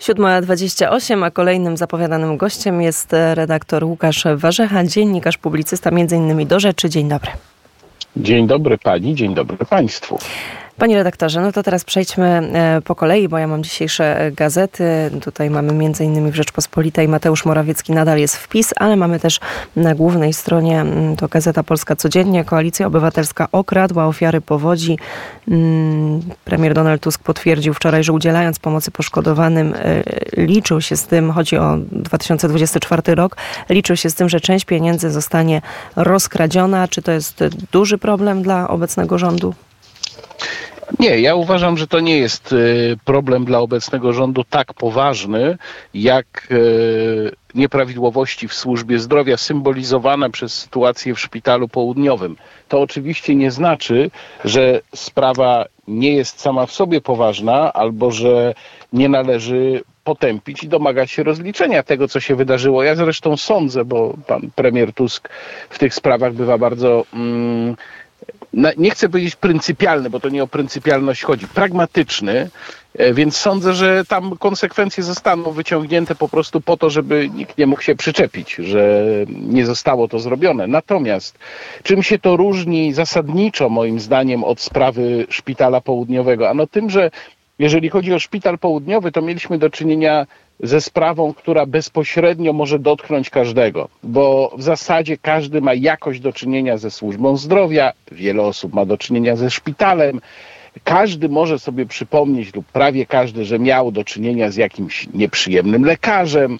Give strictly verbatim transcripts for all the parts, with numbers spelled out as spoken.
siódma dwadzieścia osiem, a kolejnym zapowiadanym gościem jest redaktor Łukasz Warzecha, dziennikarz, publicysta, między innymi Do Rzeczy. Dzień dobry. Dzień dobry pani, dzień dobry państwu. Panie redaktorze, no to teraz przejdźmy po kolei, bo ja mam dzisiejsze gazety. Tutaj mamy między innymi w Rzeczpospolitej Mateusz Morawiecki, nadal jest wpis, ale mamy też na głównej stronie, to Gazeta Polska Codziennie, Koalicja Obywatelska okradła ofiary powodzi. Premier Donald Tusk potwierdził wczoraj, że udzielając pomocy poszkodowanym liczył się z tym, chodzi o dwa tysiące dwudziesty czwarty rok, liczył się z tym, że część pieniędzy zostanie rozkradziona. Czy to jest duży problem dla obecnego rządu? Nie, ja uważam, że to nie jest problem dla obecnego rządu tak poważny, jak nieprawidłowości w służbie zdrowia symbolizowane przez sytuację w szpitalu południowym. To oczywiście nie znaczy, że sprawa nie jest sama w sobie poważna, albo że nie należy potępić i domagać się rozliczenia tego, co się wydarzyło. Ja zresztą sądzę, bo pan premier Tusk w tych sprawach bywa bardzo... Mm, nie chcę powiedzieć pryncypialny, bo to nie o pryncypialność chodzi, pragmatyczny, więc sądzę, że tam konsekwencje zostaną wyciągnięte po prostu po to, żeby nikt nie mógł się przyczepić, że nie zostało to zrobione. Natomiast czym się to różni zasadniczo moim zdaniem od sprawy szpitala południowego? Ano tym, że jeżeli chodzi o szpital południowy, to mieliśmy do czynienia ze sprawą, która bezpośrednio może dotknąć każdego, bo w zasadzie każdy ma jakoś do czynienia ze służbą zdrowia, wiele osób ma do czynienia ze szpitalem, każdy może sobie przypomnieć, lub prawie każdy, że miał do czynienia z jakimś nieprzyjemnym lekarzem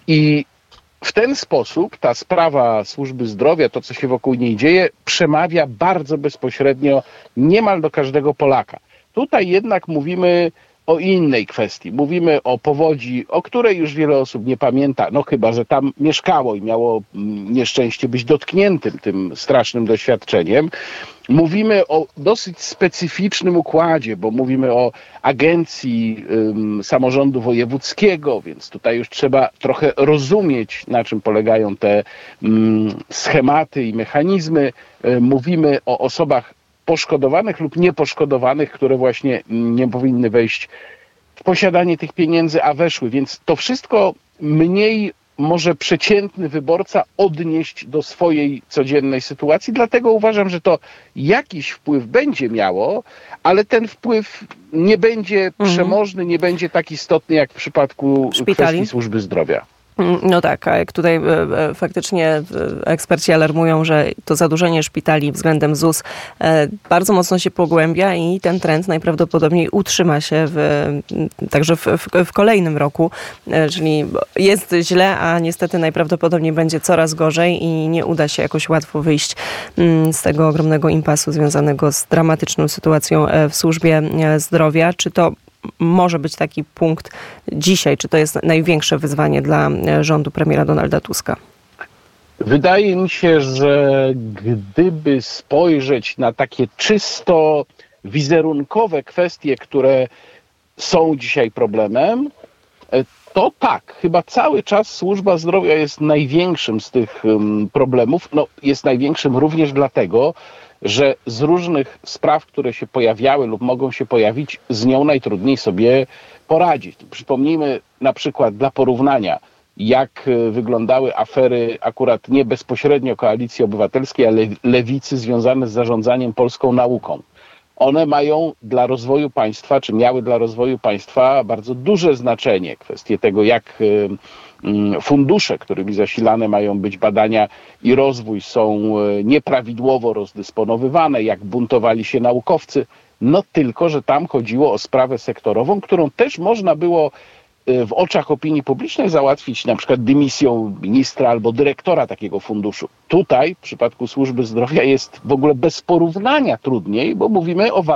i w ten sposób ta sprawa służby zdrowia, to co się wokół niej dzieje, przemawia bardzo bezpośrednio niemal do każdego Polaka. Tutaj jednak mówimy o innej kwestii. Mówimy o powodzi, o której już wiele osób nie pamięta, no chyba że tam mieszkało i miało nieszczęście być dotkniętym tym strasznym doświadczeniem. Mówimy o dosyć specyficznym układzie, bo mówimy o agencji ym, samorządu wojewódzkiego, więc tutaj już trzeba trochę rozumieć, na czym polegają te ym, schematy i mechanizmy. Ym, mówimy o osobach poszkodowanych lub nieposzkodowanych, które właśnie nie powinny wejść w posiadanie tych pieniędzy, a weszły. Więc to wszystko mniej może przeciętny wyborca odnieść do swojej codziennej sytuacji. Dlatego uważam, że to jakiś wpływ będzie miało, ale ten wpływ nie będzie mhm. przemożny, nie będzie tak istotny jak w przypadku Szpitali. kwestii służby zdrowia. No tak, a jak tutaj faktycznie eksperci alarmują, że to zadłużenie szpitali względem Z U S bardzo mocno się pogłębia i ten trend najprawdopodobniej utrzyma się w, także w, w, w kolejnym roku, czyli jest źle, a niestety najprawdopodobniej będzie coraz gorzej i nie uda się jakoś łatwo wyjść z tego ogromnego impasu związanego z dramatyczną sytuacją w służbie zdrowia. Czy to może być taki punkt dzisiaj? Czy to jest największe wyzwanie dla rządu premiera Donalda Tuska? Wydaje mi się, że gdyby spojrzeć na takie czysto wizerunkowe kwestie, które są dzisiaj problemem, to tak, chyba cały czas służba zdrowia jest największym z tych problemów. No, jest największym również dlatego, że z różnych spraw, które się pojawiały lub mogą się pojawić, z nią najtrudniej sobie poradzić. Przypomnijmy na przykład dla porównania, jak wyglądały afery akurat nie bezpośrednio Koalicji Obywatelskiej, ale Lewicy związane z zarządzaniem polską nauką. One mają dla rozwoju państwa, czy miały dla rozwoju państwa bardzo duże znaczenie. Kwestie tego, jak fundusze, którymi zasilane mają być badania i rozwój, są nieprawidłowo rozdysponowywane, jak buntowali się naukowcy. No tylko, że tam chodziło o sprawę sektorową, którą też można było w oczach opinii publicznej załatwić na przykład dymisją ministra albo dyrektora takiego funduszu. Tutaj w przypadku służby zdrowia jest w ogóle bez porównania trudniej, bo mówimy o